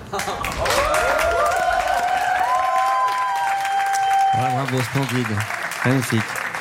Bravo, splendide. Magnifique.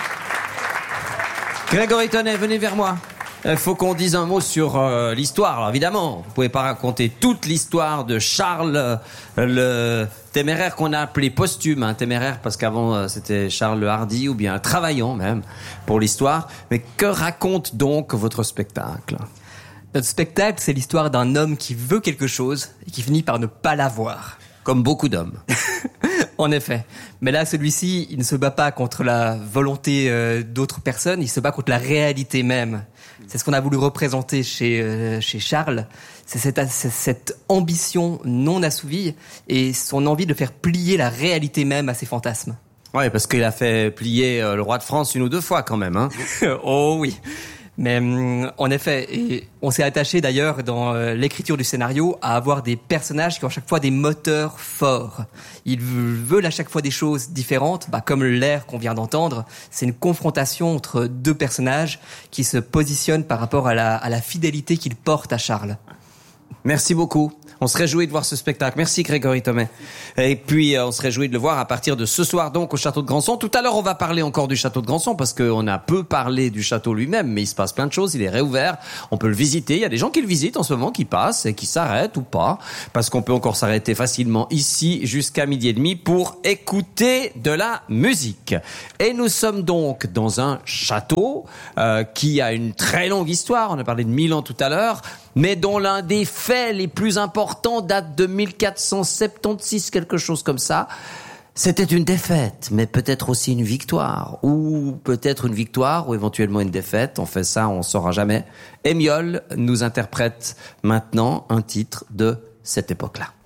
Grégory Tonnet, venez vers moi. Il faut qu'on dise un mot sur l'histoire. Alors évidemment, vous pouvez pas raconter toute l'histoire de Charles le téméraire qu'on a appelé posthume, téméraire parce qu'avant c'était Charles le Hardy ou bien travaillant même pour l'histoire. Mais que raconte donc votre spectacle ? Notre spectacle, c'est l'histoire d'un homme qui veut quelque chose et qui finit par ne pas l'avoir. Comme beaucoup d'hommes. En effet. Mais là, celui-ci, il ne se bat pas contre la volonté d'autres personnes, il se bat contre la réalité même. C'est ce qu'on a voulu représenter chez Charles. C'est cette ambition non assouvie et son envie de faire plier la réalité même à ses fantasmes. Ouais, parce qu'il a fait plier le roi de France 1 ou 2 fois quand même. Oh oui. Mais en effet, et on s'est attaché d'ailleurs dans l'écriture du scénario à avoir des personnages qui ont à chaque fois des moteurs forts. Ils veulent à chaque fois des choses différentes, comme l'air qu'on vient d'entendre. C'est une confrontation entre deux personnages qui se positionnent par rapport à la fidélité qu'ils portent à Charles. Merci beaucoup. On se réjouit de voir ce spectacle. Merci Grégory Tonnet. Et puis on se réjouit de le voir à partir de ce soir donc au château de Grandson. Tout à l'heure on va parler encore du château de Grandson parce qu'on a peu parlé du château lui-même, mais il se passe plein de choses. Il est réouvert. On peut le visiter. Il y a des gens qui le visitent en ce moment, qui passent et qui s'arrêtent ou pas, parce qu'on peut encore s'arrêter facilement ici jusqu'à 12h30 pour écouter de la musique. Et nous sommes donc dans un château qui a une très longue histoire. On a parlé de Milan tout à l'heure, mais dont l'un des faits les plus importants date de 1476, quelque chose comme ça. C'était une défaite, mais peut-être aussi une victoire, ou peut-être une victoire, ou éventuellement une défaite. On fait ça, on ne saura jamais. Hémiole nous interprète maintenant un titre de cette époque-là.